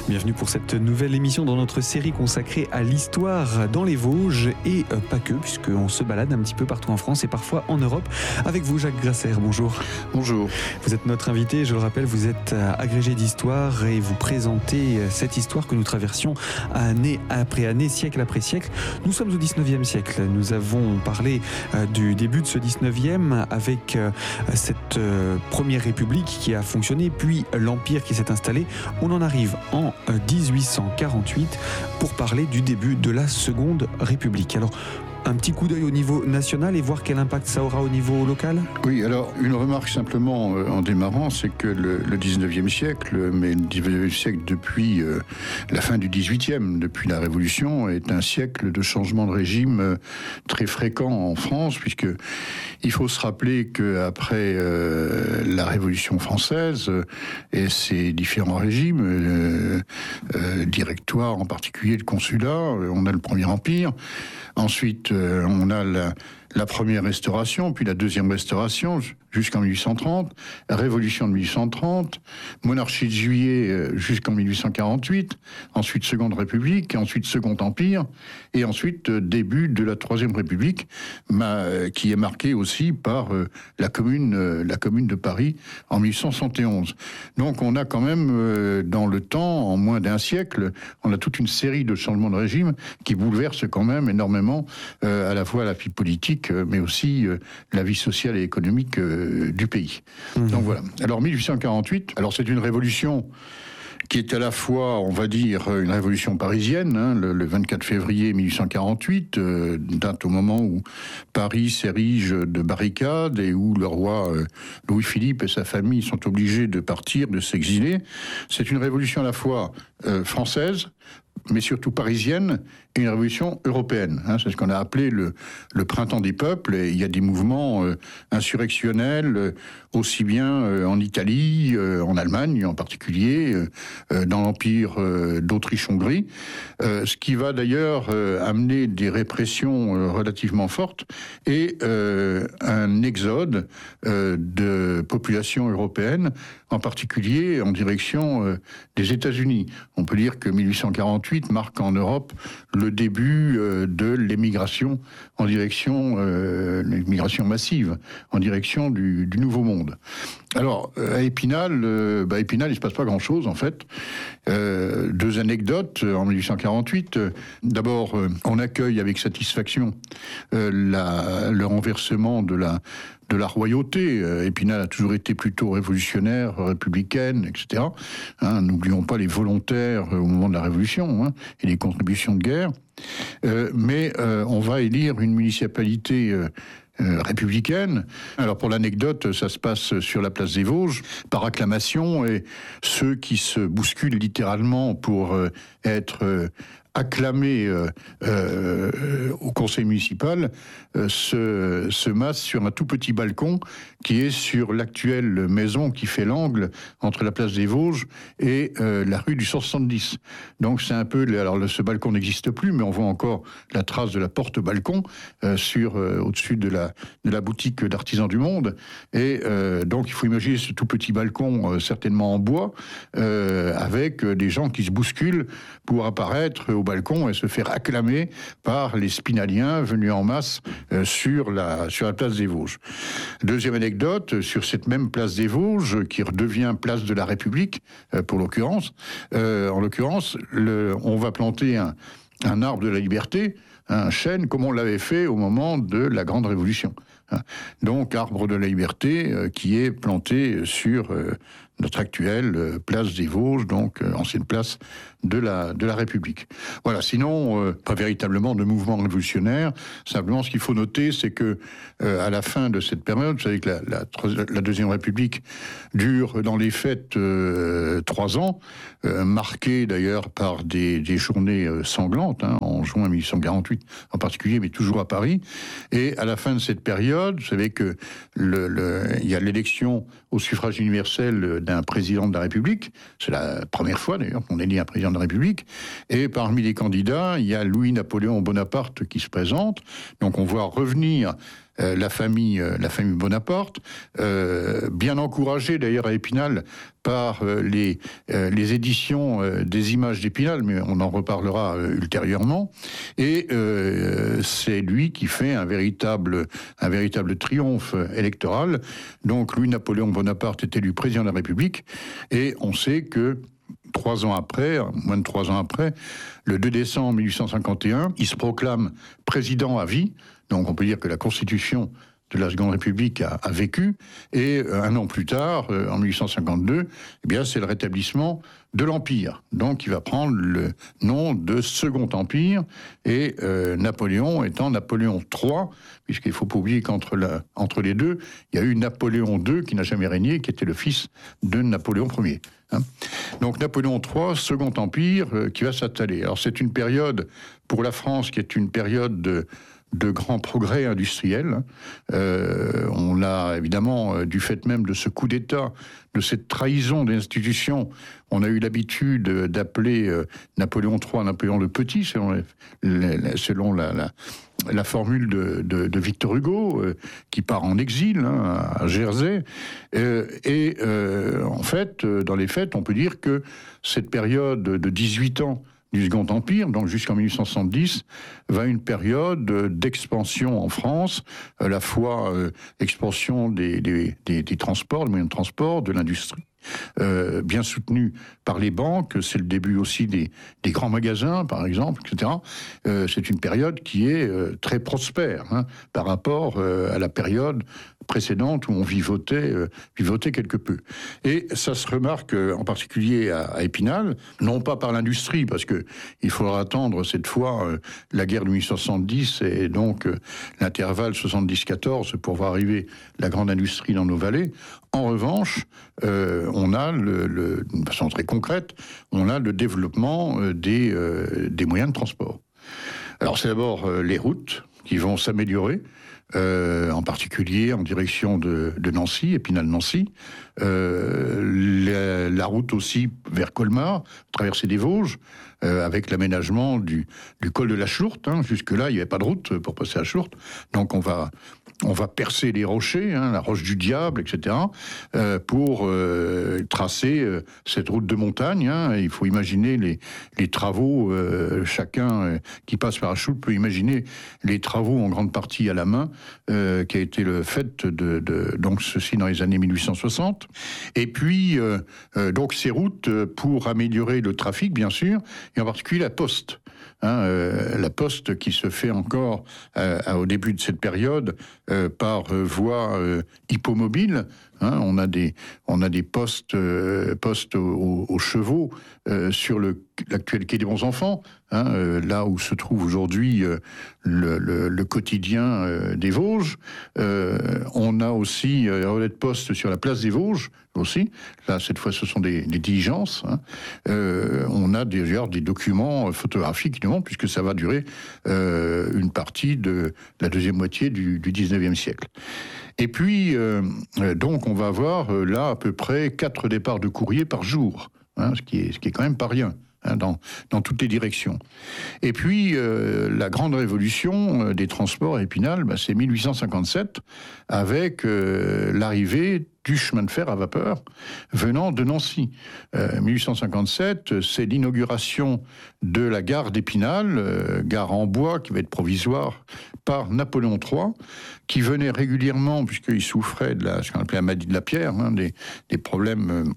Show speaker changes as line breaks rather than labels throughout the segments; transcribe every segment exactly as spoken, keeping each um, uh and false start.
Bienvenue pour cette nouvelle émission dans notre série consacrée à l'histoire dans les Vosges et pas que, puisqu'on se balade un petit peu partout en France et parfois en Europe. Avec vous, Jacques Grasser, bonjour.
Bonjour.
Vous êtes notre invité, je le rappelle, vous êtes agrégé d'histoire et vous présentez cette histoire que nous traversions année après année, siècle après siècle. Nous sommes au dix-neuvième siècle. Nous avons parlé du début de ce dix-neuvième avec cette première république qui a fonctionné, puis l'Empire qui s'est installé. On en arrive en dix-huit cent quarante-huit pour parler du début de la Seconde République. Alors, un petit coup d'œil au niveau national et voir quel impact ça aura au niveau local ?
Oui, alors une remarque simplement euh, en démarrant, c'est que le, le dix-neuvième siècle, mais le dix-neuvième siècle depuis euh, la fin du dix-huitième, depuis la Révolution, est un siècle de changement de régime euh, très fréquent en France, puisque il faut se rappeler qu'après euh, la Révolution française euh, et ses différents régimes, euh, euh, directoire en particulier, le consulat, euh, on a le Premier Empire. Ensuite, euh, on a la, la première restauration, puis la deuxième restauration, jusqu'en mille huit cent trente, Révolution de mille huit cent trente, monarchie de Juillet euh, jusqu'en mille huit cent quarante-huit, ensuite Seconde République, ensuite Second Empire, et ensuite euh, début de la Troisième République, ma, euh, qui est marquée aussi par euh, la, commune, euh, la commune de Paris en mille huit cent soixante et onze. Donc on a quand même, euh, dans le temps, en moins d'un siècle, on a toute une série de changements de régime qui bouleversent quand même énormément euh, à la fois la vie politique, euh, mais aussi euh, la vie sociale et économique euh, du pays. Mmh. Donc voilà. Alors mille huit cent quarante-huit, alors c'est une révolution qui est à la fois, on va dire, une révolution parisienne, hein, le, le vingt-quatre février mille huit cent quarante-huit, euh, date au moment où Paris s'érige de barricades et où le roi euh, Louis-Philippe et sa famille sont obligés de partir, de s'exiler. C'est une révolution à la fois euh, française, mais surtout parisienne, et une révolution européenne. Hein, c'est ce qu'on a appelé le, le printemps des peuples, et il y a des mouvements euh, insurrectionnels, euh, aussi bien euh, en Italie, euh, en Allemagne en particulier, euh, dans l'Empire euh, d'Autriche-Hongrie, euh, ce qui va d'ailleurs euh, amener des répressions euh, relativement fortes, et euh, un exode euh, de population européenne, en particulier en direction euh, des États-Unis. On peut dire que mille huit cent quarante-huit marque en Europe le début euh, de l'émigration en direction, euh, l'émigration massive, en direction du, du Nouveau Monde. Alors, à Épinal, euh, bah Épinal, il se passe pas grand-chose, en fait. Euh, deux anecdotes en mille huit cent quarante-huit. D'abord, euh, on accueille avec satisfaction euh, la, le renversement de la de la royauté. Épinal a toujours été plutôt révolutionnaire, républicaine, et cetera. Hein, n'oublions pas les volontaires au moment de la Révolution, hein, et les contributions de guerre. Euh, mais euh, on va élire une municipalité euh, Euh, républicaine. Alors pour l'anecdote, ça se passe sur la place des Vosges, par acclamation, et ceux qui se bousculent littéralement pour euh, être euh, acclamés euh, euh, au conseil municipal euh, se, se massent sur un tout petit balcon qui est sur l'actuelle maison qui fait l'angle entre la place des Vosges et euh, la rue du cent soixante-dix. Donc c'est un peu, alors ce balcon n'existe plus, mais on voit encore la trace de la porte-balcon euh, sur euh, au-dessus de la de la boutique d'Artisans du Monde. Et euh, donc il faut imaginer ce tout petit balcon, euh, certainement en bois, euh, avec euh, des gens qui se bousculent pour apparaître au balcon et se faire acclamer par les Spinaliens venus en masse euh, sur la sur la place des Vosges. Deuxième anecdote, sur cette même place des Vosges, qui redevient place de la République, euh, pour l'occurrence, euh, en l'occurrence, le, on va planter un, un arbre de la liberté, un chêne, comme on l'avait fait au moment de la Grande Révolution. Donc, arbre de la liberté euh, qui est planté sur euh, notre actuelle euh, place des Vosges, donc euh, ancienne place de la, de la République. Voilà, sinon, euh, pas véritablement de mouvement révolutionnaire. Simplement, ce qu'il faut noter, c'est que euh, à la fin de cette période, vous savez que la, la, la Deuxième République dure dans les faits euh, trois ans, euh, marquée d'ailleurs par des, des journées euh, sanglantes, hein, en juin mille huit cent quarante-huit en particulier, mais toujours à Paris. Et à la fin de cette période, vous savez que le, le, il y a l'élection au suffrage universel d'un président de la République. C'est la première fois d'ailleurs qu'on élit un président de la République. Et parmi les candidats, il y a Louis-Napoléon Bonaparte qui se présente. Donc on voit revenir euh, la famille, euh, la famille Bonaparte, euh, bien encouragée d'ailleurs à Épinal par euh, les, euh, les éditions euh, des images d'Épinal, mais on en reparlera euh, ultérieurement. Et euh, c'est lui qui fait un véritable, un véritable triomphe électoral. Donc Louis-Napoléon Bonaparte est élu président de la République, et on sait que trois ans après, moins de trois ans après, le deux décembre mille huit cent cinquante et un, il se proclame président à vie. Donc on peut dire que la Constitution de la Seconde République a, a vécu, et euh, un an plus tard, euh, en mille huit cent cinquante-deux, eh bien, c'est le rétablissement de l'Empire. Donc il va prendre le nom de Second Empire, et euh, Napoléon étant Napoléon trois, puisqu'il ne faut pas oublier qu'entre la, entre les deux, il y a eu Napoléon deux qui n'a jamais régné, qui était le fils de Napoléon Ier. Hein. Donc Napoléon trois, Second Empire, euh, qui va s'installer. Alors c'est une période, pour la France, qui est une période de de grands progrès industriels. Euh, on l'a évidemment, euh, du fait même de ce coup d'État, de cette trahison des institutions, on a eu l'habitude d'appeler euh, Napoléon trois Napoléon le Petit, selon, les, selon la, la, la formule de, de, de Victor Hugo, euh, qui part en exil hein, à Jersey. Euh, et euh, en fait, dans les faits, on peut dire que cette période de dix-huit ans du Second Empire, donc jusqu'en mille huit cent soixante-dix, va une période d'expansion en France, à la fois euh, expansion des, des, des, des transports, des moyens de transport, de l'industrie, euh, bien soutenue par les banques. C'est le début aussi des, des grands magasins, par exemple, et cetera. Euh, c'est une période qui est euh, très prospère hein, par rapport euh, à la période précédente où on vivotait, euh, vivotait quelque peu. Et ça se remarque euh, en particulier à, à Épinal, non pas par l'industrie, parce que il faudra attendre cette fois euh, la guerre de mille huit cent soixante-dix et donc euh, l'intervalle soixante-dix quatorze pour voir arriver la grande industrie dans nos vallées. En revanche, euh, on a, le, le, d'une façon très concrète, on a le développement euh, des, euh, des moyens de transport. Alors c'est d'abord euh, les routes qui vont s'améliorer, Euh, en particulier en direction de, de Nancy, Épinal-Nancy, euh, la, la route aussi vers Colmar, traversée des Vosges, euh, avec l'aménagement du, du col de la Chourte. Hein. Jusque-là, il n'y avait pas de route pour passer à Chourte, donc on va, on va percer les rochers, hein, la roche du diable, et cetera, euh, pour euh, tracer euh, cette route de montagne. Hein. Il faut imaginer les, les travaux, euh, chacun euh, qui passe par la Chourte peut imaginer les travaux en grande partie à la main, Euh, qui a été le fait de, de donc ceci dans les années mille huit cent soixante. Et puis euh, euh, donc ces routes pour améliorer le trafic, bien sûr, et en particulier la poste. Hein, euh, la poste qui se fait encore euh, au début de cette période euh, par euh, voie euh, hippomobile. Hein, on a des on a des postes euh, postes aux, aux chevaux euh, sur le l'actuel quai des Bons Enfants, hein, euh, là où se trouve aujourd'hui euh, le, le, le quotidien euh, des Vosges. Euh, on a aussi euh, un relais de poste sur la place des Vosges aussi. Là, cette fois, ce sont des, des diligences. Hein. Euh, on a d'ailleurs des documents photographiques qui nous montrent, puisque ça va durer euh, une partie de la deuxième moitié du, du dix-neuvième siècle. Et puis, euh, donc, on va avoir euh, là à peu près quatre départs de courrier par jour, hein, ce qui est, ce qui est quand même pas rien. Hein, dans, dans toutes les directions. Et puis, euh, la grande révolution euh, des transports à Épinal, bah, c'est mille huit cent cinquante-sept, avec euh, l'arrivée du chemin de fer à vapeur venant de Nancy. Euh, mille huit cent cinquante-sept, c'est l'inauguration de la gare d'Épinal, euh, gare en bois qui va être provisoire, par Napoléon trois, qui venait régulièrement, puisqu'il souffrait de la, ce qu'on appelait la maladie de la pierre, hein, des, des problèmes... Euh,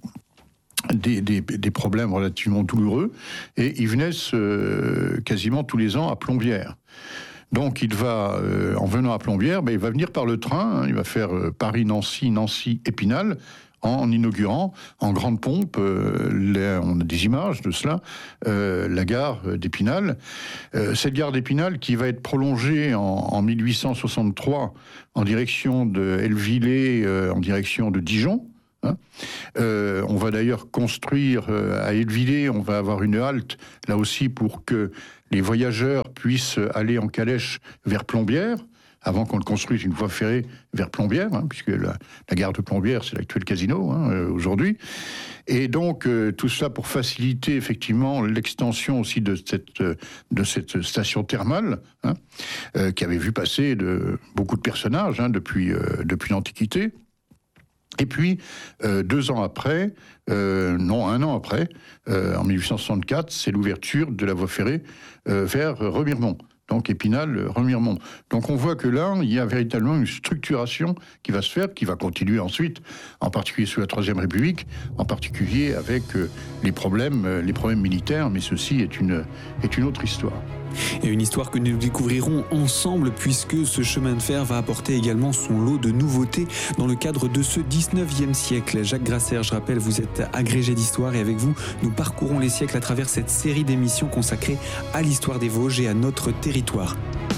Des, des, des problèmes relativement douloureux, et il venait euh, quasiment tous les ans à Plombières. Donc il va, euh, en venant à Plombières, ben, il va venir par le train, hein, il va faire euh, Paris-Nancy, Nancy-Épinal, en inaugurant en grande pompe, euh, les, on a des images de cela, euh, la gare d'Épinal. Euh, cette gare d'Épinal qui va être prolongée en, en mille huit cent soixante-trois en direction de Hellevillers, euh, en direction de Dijon. Hein euh, on va d'ailleurs construire euh, à Hellevillers, on va avoir une halte là aussi pour que les voyageurs puissent aller en calèche vers Plombières. avant qu'on ne construise une voie ferrée vers Plombières, hein, puisque la, la gare de Plombières, c'est l'actuel casino hein, euh, aujourd'hui. Et donc, euh, tout ça pour faciliter effectivement l'extension aussi de cette, euh, de cette station thermale, hein, euh, qui avait vu passer de, beaucoup de personnages hein, depuis, euh, depuis l'Antiquité. Et puis, euh, deux ans après, euh, non, un an après, euh, en mille huit cent soixante-quatre, c'est l'ouverture de la voie ferrée euh, vers Remiremont. Donc Épinal, Remiremont. Donc on voit que là, il y a véritablement une structuration qui va se faire, qui va continuer ensuite, en particulier sous la Troisième République, en particulier avec euh, les problèmes, euh, les problèmes militaires, mais ceci est une, est une autre histoire.
Et une histoire que nous découvrirons ensemble puisque ce chemin de fer va apporter également son lot de nouveautés dans le cadre de ce dix-neuvième siècle. Jacques Grasser, je rappelle, vous êtes agrégé d'histoire et avec vous, nous parcourons les siècles à travers cette série d'émissions consacrées à l'histoire des Vosges et à notre territoire.